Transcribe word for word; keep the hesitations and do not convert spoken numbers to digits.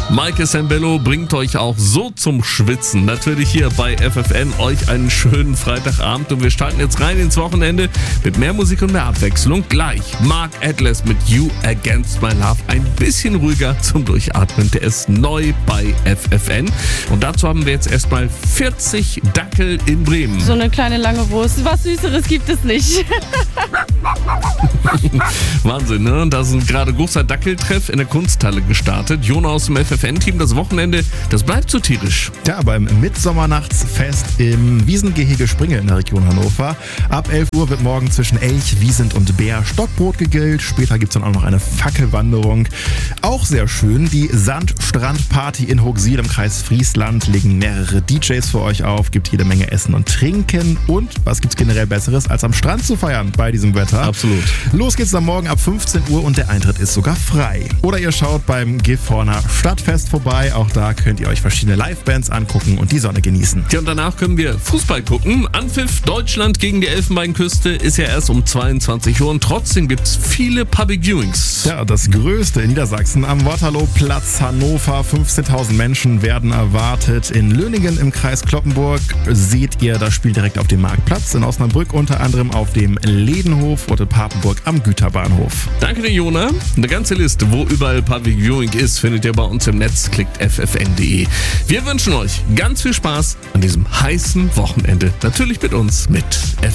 Maike Sembello bringt euch auch so zum Schwitzen. Natürlich hier bei F F N euch einen schönen Freitagabend und wir starten jetzt rein ins Wochenende mit mehr Musik und mehr Abwechslung. Gleich Mark Atlas mit You Against My Love. Ein bisschen ruhiger zum Durchatmen. Der ist neu bei F F N. Und dazu haben wir jetzt erstmal vierzig Dackel in Bremen. So eine kleine lange Wurst. Was Süßeres gibt es nicht. Wahnsinn, ne? Da sind gerade großer Dackeltreff in der Kunsthalle gestartet. Jona aus dem F F N-Team, das Wochenende, das bleibt so tierisch. Ja, beim Mitsommernachtsfest im Wiesengehege Springe in der Region Hannover. Ab elf Uhr wird morgen zwischen Elch, Wiesent und Bär Stockbrot gegrillt. Später gibt es dann auch noch eine Fackelwanderung. Auch sehr schön, die Sandstrandparty in Hochsiel im Kreis Friesland. Legen mehrere D Js für euch auf, gibt jede Menge Essen und Trinken. Und was gibt's generell Besseres, als am Strand zu feiern bei diesem Wetter? Absolut. Los geht's am Morgen ab fünfzehn Uhr und der Eintritt ist sogar frei. Oder ihr schaut beim Gifhorner Stadtfest vorbei. Auch da könnt ihr euch verschiedene Livebands angucken und die Sonne genießen. Ja, und danach können wir Fußball gucken. Anpfiff Deutschland gegen die Elfenbeinküste ist ja erst um zweiundzwanzig Uhr und trotzdem gibt's viele Public Viewings. Ja, das größte in Niedersachsen am Waterloo-Platz Hannover. fünfzehntausend Menschen werden erwartet. In Löningen im Kreis Cloppenburg seht ihr das Spiel direkt auf dem Marktplatz. In Osnabrück unter anderem auf dem Ledenhof oder Papenburg am Güterbahnhof. Danke dir, Jona. Eine ganze Liste, wo überall Public Viewing ist, findet ihr bei uns im Netz. Klickt f f n punkt d e. Wir wünschen euch ganz viel Spaß an diesem heißen Wochenende. Natürlich mit uns, mit F F N.